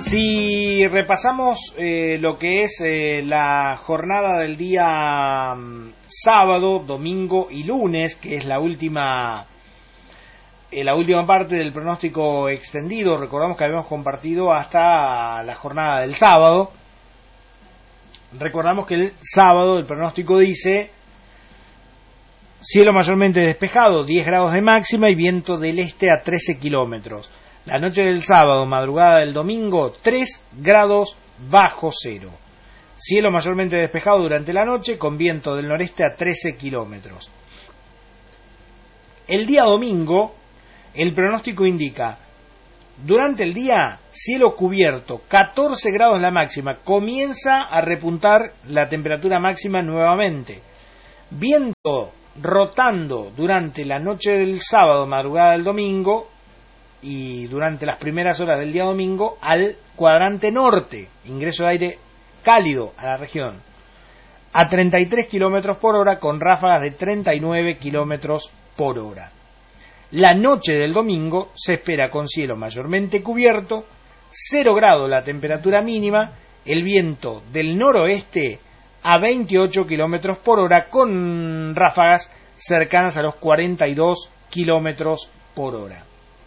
Si repasamos lo que es la jornada del día sábado, domingo y lunes, que es la última parte del pronóstico extendido, recordamos que habíamos compartido hasta la jornada del sábado. Recordamos que el sábado el pronóstico dice cielo mayormente despejado, 10 grados de máxima y viento del este a 13 kilómetros. La noche del sábado, madrugada del domingo, 3 grados bajo cero. Cielo mayormente despejado durante la noche con viento del noreste a 13 kilómetros. El día domingo, el pronóstico indica, durante el día, cielo cubierto, 14 grados la máxima, comienza a repuntar la temperatura máxima nuevamente. Viento rotando durante la noche del sábado, madrugada del domingo, y durante las primeras horas del día domingo al cuadrante norte, ingreso de aire cálido a la región, a 33 kilómetros por hora con ráfagas de 39 kilómetros por hora. La noche del domingo se espera con cielo mayormente cubierto, 0 grados la temperatura mínima, el viento del noroeste a 28 kilómetros por hora con ráfagas cercanas a los 42 kilómetros por hora.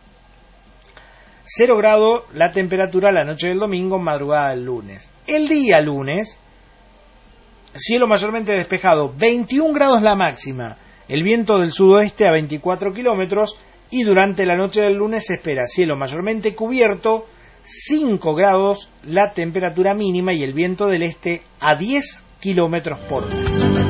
0 grados la temperatura la noche del domingo, madrugada del lunes. El día lunes, cielo mayormente despejado, 21 grados la máxima, el viento del sudoeste a 24 kilómetros y durante la noche del lunes se espera cielo mayormente cubierto, 5 grados la temperatura mínima y el viento del este a 10 kilómetros por hora.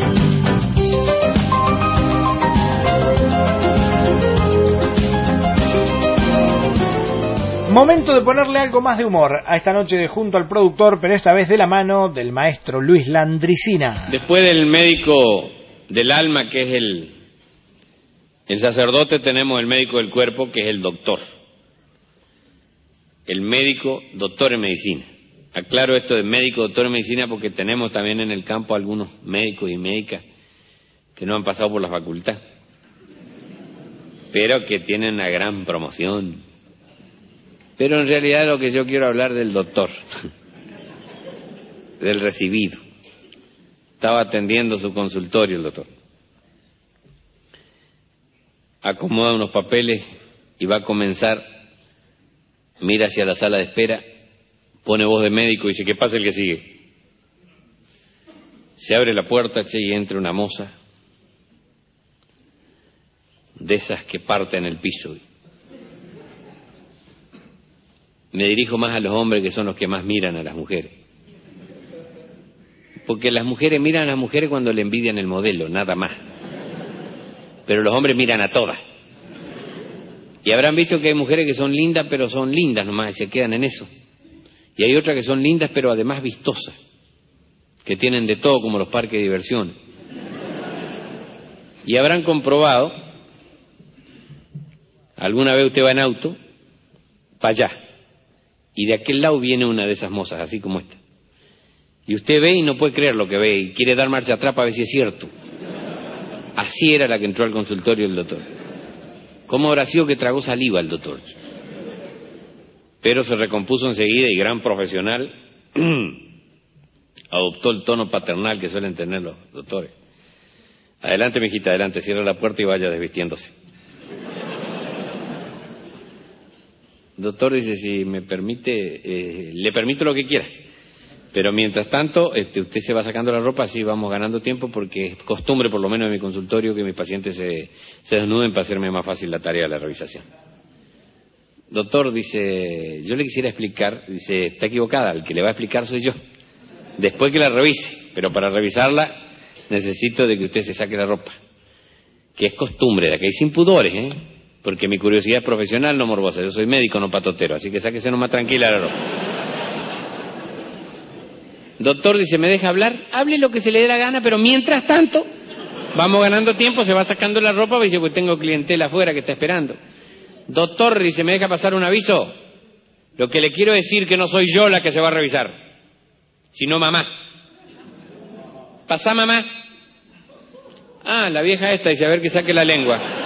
Momento de ponerle algo más de humor a esta noche de Junto al Productor, pero esta vez de la mano del maestro Luis Landricina. Después del médico del alma, que es el sacerdote, tenemos el médico del cuerpo, que es el doctor. El médico, doctor en medicina. Aclaro esto de médico, doctor en medicina, porque tenemos también en el campo algunos médicos y médicas que no han pasado por la facultad, pero que tienen una gran promoción. Pero en realidad lo que yo quiero hablar del doctor, del recibido. Estaba atendiendo su consultorio el doctor. Acomoda unos papeles y va a comenzar, mira hacia la sala de espera, pone voz de médico y dice, ¿qué pasa el que sigue? Se abre la puerta, y entra una moza, de esas que parten el piso. Me dirijo más a los hombres, que son los que más miran a las mujeres. Porque las mujeres miran a las mujeres cuando le envidian el modelo, nada más. Pero los hombres miran a todas. Y habrán visto que hay mujeres que son lindas, pero son lindas nomás, y se quedan en eso. Y hay otras que son lindas, pero además vistosas, que tienen de todo, como los parques de diversión. Y habrán comprobado, alguna vez usted va en auto, para allá, y de aquel lado viene una de esas mozas, así como esta. Y usted ve y no puede creer lo que ve, y quiere dar marcha atrás para ver si es cierto. Así era la que entró al consultorio del doctor. ¿Cómo habrá sido que tragó saliva el doctor? Pero se recompuso enseguida y, gran profesional, adoptó el tono paternal que suelen tener los doctores. Adelante, mijita, adelante, cierra la puerta y vaya desvistiéndose. Doctor dice, si me permite, le permito lo que quiera, pero mientras tanto usted se va sacando la ropa, así vamos ganando tiempo, porque es costumbre, por lo menos en mi consultorio, que mis pacientes se desnuden para hacerme más fácil la tarea de la revisación. Doctor, dice, yo le quisiera explicar, dice, está equivocada, el que le va a explicar soy yo, después que la revise, pero para revisarla necesito de que usted se saque la ropa, que es costumbre, de que hay sin pudores, porque mi curiosidad es profesional, no morbosa. Yo soy médico, no patotero, así que sáquese nomás tranquila la ropa. Doctor dice, ¿me deja hablar? Hable lo que se le dé la gana, pero mientras tanto, vamos ganando tiempo, se va sacando la ropa, dice, pues tengo clientela afuera que está esperando. Doctor dice, ¿me deja pasar un aviso? Lo que le quiero decir que no soy yo la que se va a revisar, sino mamá. Pasá, mamá. Ah, la vieja esta dice, a ver que saque la lengua.